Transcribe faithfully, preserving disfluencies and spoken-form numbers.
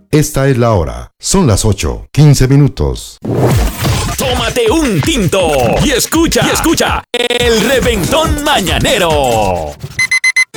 Esta es la hora. Son las ocho, quince minutos. Tómate un tinto y escucha, y escucha el Reventón Mañanero.